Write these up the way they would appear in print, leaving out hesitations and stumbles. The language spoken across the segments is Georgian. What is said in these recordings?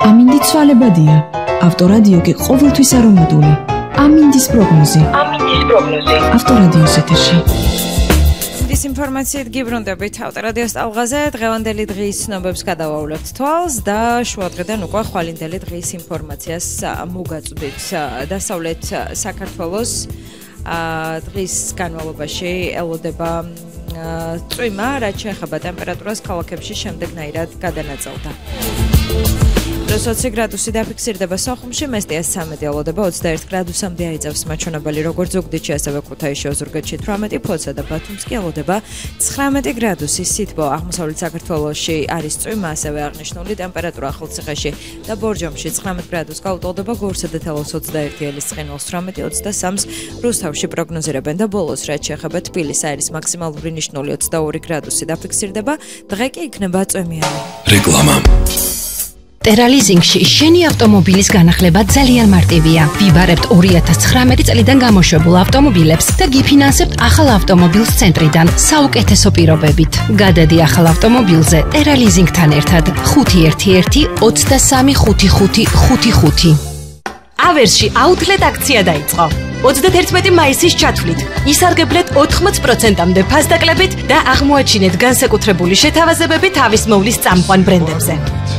ამინდი ცვალებადია. ავტორადიო კი ყოველთვის არომატული. ამინდის პროგნოზი. ავტორადიოს ეთერში. ინფორმაციით გიბრუნდებით ავტორადიოს ტალღაზე. დღევანდელი დღის ცნობებს გადავავლებთ თვალს და შუადღიდან უკვე ხვალინდელი დღის ინფორმაციას მოგაწვდით. დასავლეთ საქართველოს დღის განმავლობაში ელოდება წვიმა, რაც შეეხება ტემპერატურას ქალაქებში შემდეგნაირად გადანაწილდა. +20 გრადუსი დაფიქსირდება სოხუმში, მესტიას 13 ელოდება 21 გრადუსამდე აიწევს მაჩვენებელი, როგორც ზუგდიდში, ასევე ქუთაისში, ოზურგეთში 18, ფოთსა და ბათუმს კი ელოდება 19 გრადუსი. სითბო აღმოსავლეთ საქართველოში არის წვიმა, ასევე აღნიშნული ტემპერატურა ახალციხეში და ბორჯომში 19 გრადუსს გაუტოლდება, გორსა და თელავს 21, ელისწყინვალს 18, 23-ს რუსთავში პროგნოზირებენ და ბოლოს, რაც შეეხება თბილისს, არის მაქსიმალური ნიშნული 22 გრადუსი დაფიქსირდება, დღე კი იქნება წვიმიანი. რეკლამა ტერალიზინგში შენი ავტომობილის განახლება ძალიან მარტივია. ვიბარებთ 2019 წლიდან გამოშვებულ ავტომობილებს და გიფინანსებთ ახალ ავტომობილს ცენტრიდან საუკეთესო პირობებით. გადადი ახალ ავტომობილზე ტერალიზინგთან ერთად 511 23 5555. ავერსში აუთლეტ აქცია დაიწყო. 31 მაისის ჩათვლით ისარგებლეთ 80%-მდე ფასდაკლებით და აღმოაჩინეთ განსაკუთრებული შეთავაზებები თავის მოვლის წამყვან ბრენდებზე.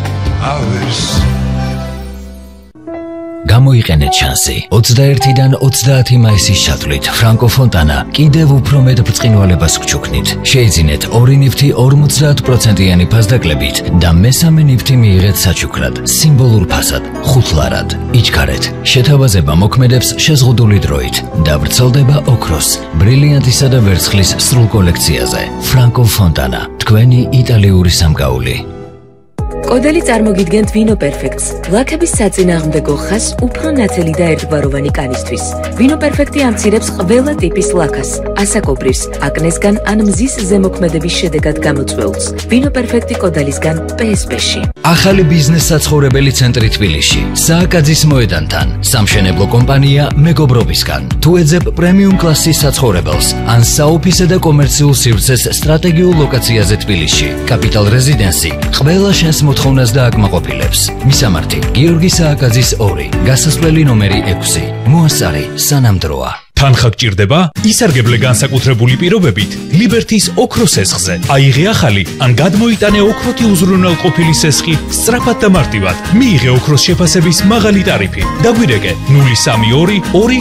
გამოიყენეთ შანსი. 21-დან 30 მაისის ჩათვლით ფრანკო ფონტანა კიდევ უფრო მეტ ბრწყინვალებას გჩუქნით. შეიძინეთ 2 ნივთი 50%-იანი ფასდაკლებით და მესამე ნივთი მიიღეთ საჩუქრად, სიმბოლურ ფასად, ხუთლარად. იჩქარეთ. შეთავაზება მოქმედებს შეზღუდული დროით და ვრცელდება ოქროს, ბრილიანტისა და ვერცხლის სრულ კოლექციაზე. ფრანკო ფონტანა, თქვენი იტალიური სამკაული. კოდელი წარმოგიდგენთ ვინო პერფექტს. ლაქების საწინააღმდეგო ხაზს უფრო ნათელი და ერთგვაროვანი კანისთვის. ვინო პერფექტი ამცირებს ყველა ტიპის ლაქას, ასაკობრივს, აკნესგან ან მზის ზემოქმედების შედეგად გამოწვეულს. ვინო პერფექტი კოდელისგან PSP-ში. ახალი ბიზნეს საცხოვრებელი ცენტრი თბილისში. სააკაძის მოედანთან. სამშენებლო კომპანია მეგობრობისგან. თუ ეძებ პრემიუმ კლასის საცხოვრებელს ან საოფისე და კომერციულ სივრცეს სტრატეგიულ ლოკაციაზე თბილისში. კაპიტალ რეზიდენსი. ყველა შენს მოთხოვნას და აკმაყოფილებს. მისამართი: გიორგი სააკაძის 2, გასასვლელი ნომერი 6. მოასწარი სანამდროა. თანხა გჭირდება? ისარგებლე განსაკუთრებული პირობებით ლიბერთის ოქროს სესხზე. აიღე ახალი ან გადმოიტანე ოქროთი უზრუნველყოფილი სესხი სწრაფად და მარტივად. მიიღე ოქროს შეფასების მაღალი ტარიფი. დაგვირეკე 032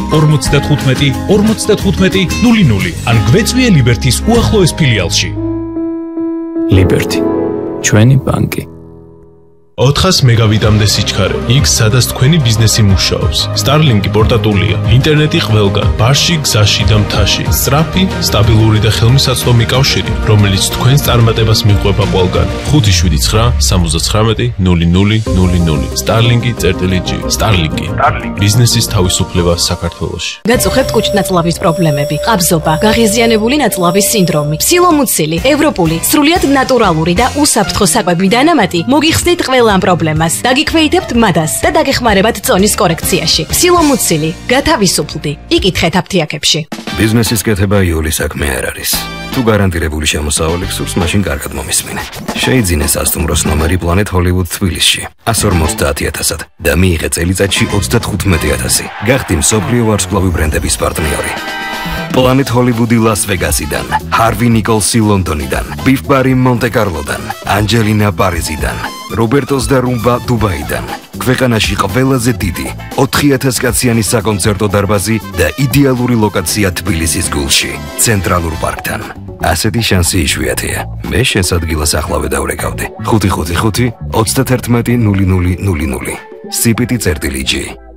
2 55 55 00 ან გვეწვიე ლიბერთის უახლოეს ფილიალში. ლიბერთი, ჩვენი ბანკი. 400 მეგავიტამდე სიჩქარე. იქ სადაც თქვენი ბიზნესი მუშაობს. Starlink-ი პორტატულია. ინტერნეტი ყველგან, ბარში, გზაში და მთაში. სწრაფი, სტაბილური და ხელმისაწვდომი კავშირი, რომელიც თქვენს წარმატებას მიყვება ყველგან. 579 79 0000. Starlink-ი.G. Starlink-ი. ბიზნესის თავისუფლება საქართველოში. გაწუხებთ კუჭნაწლავის პრობლემები, ყაბზობა, გაღიზიანებული ნაწლავის სინდრომი, სილომუცილი, ევროპული, სრულიად ნატურალური და უსაფრთხო საკვები დანამატი მოგიხსნით ყველა ამ პრობლემას. დაგიქვეითებთ მადას და დაგეხმარებათ წონის კორექციაში. სილომუცილი, გათავისუფლდი. იკითხეთ აფთიაქებში. ბიზნესის კეთება იული საქმე არ არის. თუ გარანტირებული შემოსავალი გსურს, მაშინ კარგად მომისმინე. შეიძინე სასტუმროს ნომერი Planet Hollywood თბილისში 150,000-ად და მიიღე წელიწადში 35,000. გახდი მსოფლიო ვარსკვლავი ბრენდების პარტნიორი. Planet Hollywood Las Vegas-იდან, Harvey Nicholsi ლონდონიდან, Beef Bar-ი მონტე-კარლოდან, Angelina Paris-იდან, Roberto's და Rumba დუბაიდან. ქვეყანაში ყველაზე დიდი 4000 კაციანი საკონცერტო დარბაზი და იდეალური ლოკაცია თბილისის გულში, ცენტრალურ პარკთან. ასეთი შანსი იშვიათია. მე შენს ადგილას ახლავე დავრეკავდი. 555 31 0000. CPT-G.